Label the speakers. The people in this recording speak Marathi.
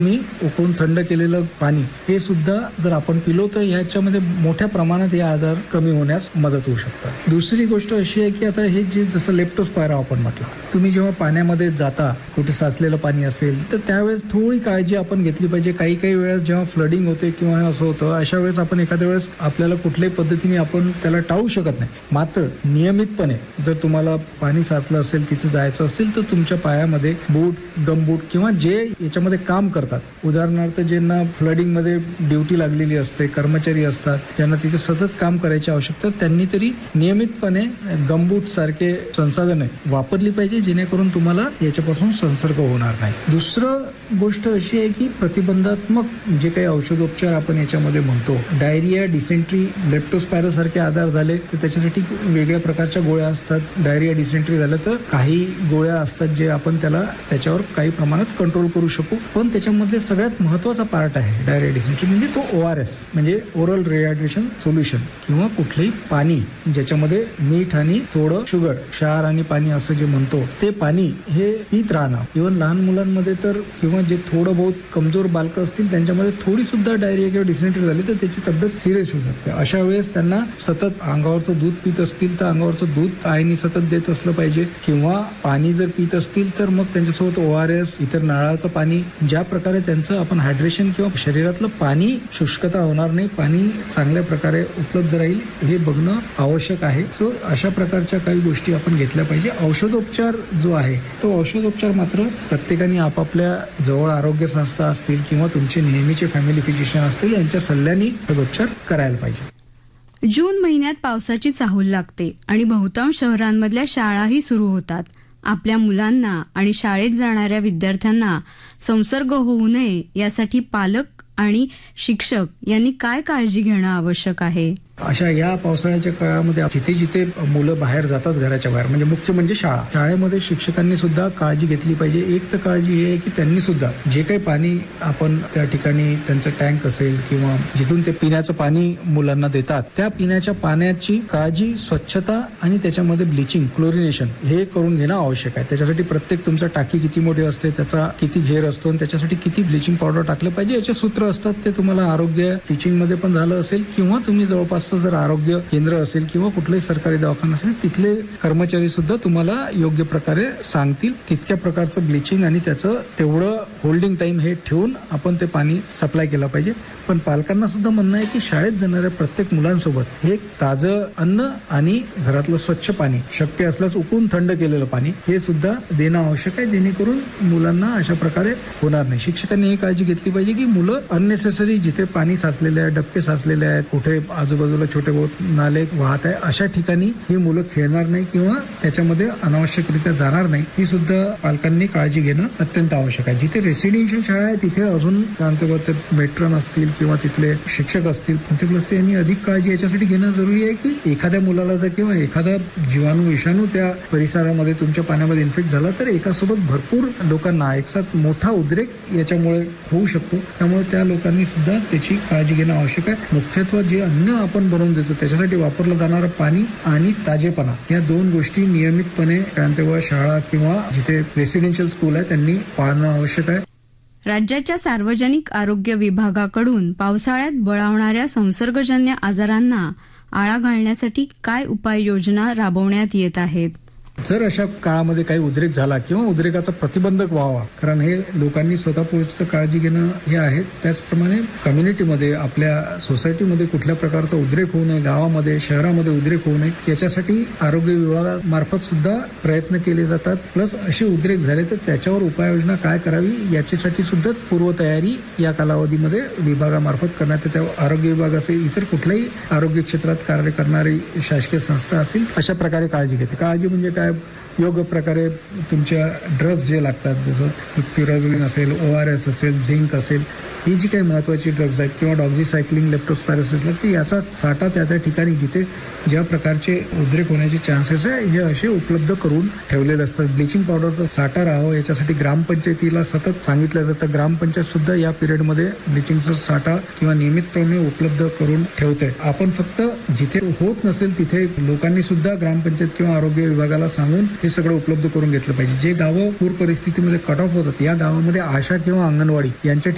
Speaker 1: मी उकळून थंड केलेलं पाणी हे सुद्धा जर आपण पिलो तर ह्याच्यामध्ये मोठ्या प्रमाणात हे आजार कमी होण्यास मदत होऊ शकतात. दुसरी गोष्ट अशी आहे की आता हे जे जसं लेप्टोस्पायरा आपण म्हटलं, तुम्ही जेव्हा पाण्यामध्ये जाता, कुठे साचलेलं पाणी असेल तर त्यावेळेस थोडी काळजी आपण घेतली पाहिजे. काही वेळेस जेव्हा फ्लडिंग होते किंवा असं होतं, अशा वेळेस आपण एखाद्या वेळेस आपल्याला कुठल्याही पद्धतीने आपण त्याला टाळू शकत नाही. मात्र नियमितपणे जर तुम्हाला पाणी साचलं असेल, तिथे जायचं असेल तर तुमच्या पायामध्ये बूट, गमबूट किंवा जे याच्यामध्ये काम करतात, उदाहरणार्थ ज्यांना फ्लडिंग मध्ये ड्युटी लागलेली असते, कर्मचारी असतात ज्यांना तिथे सतत काम करायची आवश्यकता, त्यांनी तरी नियमितपणे गमबूट सारखे संसाधने वापरली पाहिजे, जेणेकरून तुम्हाला याच्यापासून संसर्ग होणार नाही. दुसरं गोष्ट अशी आहे की प्रतिबंधात्मक जे काही औषधोपचार आपण याच्यामध्ये म्हणतो, डायरिया, डिसेंट्री, लेप्टोस्पायरा सारखे आजार झाले तर त्याच्यासाठी वेगळ्या प्रकारच्या गोळ्या असतात. डायरिया, डिसेंट्री झालं तर काही गोळ्या असतात जे आपण त्याच्यावर काही प्रमाणात कंट्रोल करू शकू. पण त्याच्यामध्ये सगळ्यात महत्वाचा पार्ट आहे डायरिया, डिसेंट्री म्हणजे तो ORS म्हणजे ओरल रिहायड्रेशन सोल्युशन किंवा कुठलंही पाणी ज्याच्यामध्ये मीठ आणि थोडं शुगर, क्षार आणि पाणी असं जे म्हणतो ते पाणी हे पीत राहणं. इव्हन लहान मुलांमध्ये तर किंवा जे थोडं बहुत कमजोर बालकं असतील त्यांच्यामध्ये थोडी सुद्धा डायरिया किंवा डिसेंट्री झाली तर त्याची तब्येत सिरियस होऊ शकते. अशा वेळेस त्यांना सतत अंगावरचं दूध पीत असतील तर अंगावरचं दूध आईने सतत देत असलं पाहिजे, किंवा पाणी जर पीत असतील तर मग त्यांच्यासोबत ORS, इतर नारळाचं पाणी, ज्या प्रकारे त्यांचं आपण हायड्रेशन किंवा शरीरातलं पाणी शुष्कता होणार नाही, पाणी चांगल्या प्रकारे उपलब्ध राहील हे बघणं आवश्यक आहे. सो अशा प्रकारच्या काही गोष्टी आपण घेतल्या पाहिजे. औषधोपचार जो आहे तो औषधोपचार मात्र प्रत्येकाने आपापल्या जवळ आरोग्य संस्था असतील किंवा तुमचे नेहमीचे फॅमिली फिजिशियन असतील यांच्या सल्ल्याने औषधोपचार करायला पाहिजे.
Speaker 2: जून महिन्यात पावसाची चाहूल लागते आणि बहुतांश शहरांमधल्या शाळाही सुरू होतात. आपल्या मुलांना आणि शाळेत जाणाऱ्या विद्यार्थ्यांना संसर्ग होऊ नये यासाठी पालक आणि शिक्षक यांनी काय काळजी घेणं आवश्यक आहे?
Speaker 1: अशा या पावसाळ्याच्या काळामध्ये जिथे जिथे मुलं बाहेर जातात घराच्या बाहेर, म्हणजे मुख्य म्हणजे शाळेमध्ये शिक्षकांनी सुद्धा काळजी घेतली पाहिजे. एक तर काळजी ही आहे की त्यांनी सुद्धा जे काही पाणी आपण त्या ठिकाणी त्यांचं टँक असेल किंवा जिथून ते पिण्याचं पाणी मुलांना देतात त्या पिण्याच्या पाण्याची काळजी, स्वच्छता आणि त्याच्यामध्ये ब्लिचिंग, क्लोरिनेशन हे करून घेणं आवश्यक आहे. त्याच्यासाठी प्रत्येक तुमचा टाकी किती मोठी असते, त्याचा किती घेर असतो आणि त्याच्यासाठी किती ब्लिचिंग पावडर टाकलं पाहिजे याचे सूत्र असतात. ते तुम्हाला आरोग्य टीचिंग मध्ये पण झालं असेल किंवा तुम्ही जवळपास जर आरोग्य केंद्र असेल किंवा कुठलाही सरकारी दवाखाना असेल तिथले कर्मचारी सुद्धा तुम्हाला योग्य प्रकारे सांगतील. तितक्या प्रकारचं ब्लिचिंग आणि त्याचं तेवढं होल्डिंग टाइम हे ठेवून आपण ते पाणी सप्लाय केलं पाहिजे. पण पालकांना सुद्धा म्हणणं आहे की शाळेत जाणाऱ्या प्रत्येक मुलांसोबत हे ताजं अन्न आणि घरातलं स्वच्छ पाणी, शक्य असल्यास उकळून थंड केलेलं पाणी हे सुद्धा देणं आवश्यक आहे, जेणेकरून मुलांना अशा प्रकारे होणार नाही. शिक्षकांनी ही काळजी घेतली पाहिजे की मुलं अननेसेसरी जिथे पाणी साचलेले आहे, डबके साचलेले आहेत, कुठे आजूबाजूला छोटे बहुत नाले वाहत आहे अशा ठिकाणी ही मुलं खेळणार नाही किंवा त्याच्यामध्ये अनावश्यकरित्या जाणार नाही, ही सुद्धा पालकांनी काळजी घेणं अत्यंत आवश्यक आहे. जिथे रेसिडेन्शियल शाळा आहे तिथे अजून मेट्रन असतील किंवा तिथले शिक्षक असतील, प्रिन्सिपल यांनी अधिक काळजी याच्यासाठी घेणं जरुरी आहे की एखाद्या मुलाला जर किंवा एखादा जीवाणू, विषाणू त्या परिसरामध्ये तुमच्या पाण्यामध्ये इन्फेक्ट झाला तर एकासोबत भरपूर लोकांना एकसाथ मोठा उद्रेक याच्यामुळे होऊ शकतो. त्यामुळे त्या लोकांनी सुद्धा त्याची काळजी घेणं आवश्यक आहे. मुख्यत्वे जे अन्न आपण बनवून देतो त्याच्यासाठी वापरलं जाणारं पाणी आणि ताजेपणा या दोन गोष्टी नियमितपणे तेव्हा शाळा किंवा जिथे रेसिडेन्शियल स्कूल आहे त्यांनी पाळणं आवश्यक आहे.
Speaker 2: राज्याच्या सार्वजनिक आरोग्य विभागाकडून पावसाळ्यात बळावणाऱ्या संसर्गजन्य आजारांना आळा घालण्यासाठी काय उपाययोजना राबवण्यात येत आहेत?
Speaker 1: जर अशा काळामध्ये काही उद्रेक झाला किंवा उद्रेकाचा प्रतिबंधक व्हावा, कारण हे लोकांनी स्वतःपूर्वीच काळजी घेणं हे आहे. त्याचप्रमाणे कम्युनिटीमध्ये, आपल्या सोसायटीमध्ये कुठल्या प्रकारचा उद्रेक होऊ नये, गावामध्ये, शहरामध्ये उद्रेक होऊ नये याच्यासाठी आरोग्य विभागामार्फत सुद्धा प्रयत्न केले जातात. प्लस असे उद्रेक झाले तर त्याच्यावर उपाययोजना काय करावी याच्यासाठी सुद्धा पूर्वतयारी या कालावधीमध्ये विभागामार्फत करण्यात येते. आरोग्य विभाग असेल, इतर कुठल्याही आरोग्य क्षेत्रात कार्य करणारी शासकीय संस्था असेल अशा प्रकारे काळजी घेते. काळजी म्हणजे काय, योग्य प्रकारे तुमच्या ड्रग्ज जे लागतात, जसं प्युराझोलिन असेल, ORS असेल, झिंक असेल, ही जी काही महत्वाची ड्रग्ज आहेत किंवा डॉक्झीसायक्लिन, लेप्टोस्पायरोसिस की याचा साठा त्या ठिकाणी जिथे ज्या प्रकारचे उद्रेक होण्याचे चान्सेस आहे हे असे उपलब्ध करून ठेवलेले असतात. ब्लिचिंग पावडरचा साठा राहावा याच्यासाठी ग्रामपंचायतीला सतत सांगितलं जातं. ग्रामपंचायत सुद्धा या पिरियडमध्ये ब्लिचिंगचा साठा किंवा नियमितपणे उपलब्ध करून ठेवते. आपण फक्त जिथे होत नसेल तिथे लोकांनी सुद्धा ग्रामपंचायत किंवा आरोग्य विभागाला सांगून हे सगळं उपलब्ध करून घेतलं पाहिजे. जे गावं पूर परिस्थितीमध्ये कट ऑफ होतात या गावामध्ये आशा किंवा अंगणवाडी यांच्या